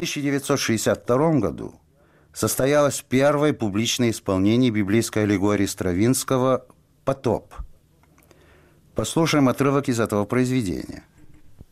1962 году состоялось первое публичное исполнение библейской аллегории Стравинского «Потоп». Послушаем отрывок из этого произведения.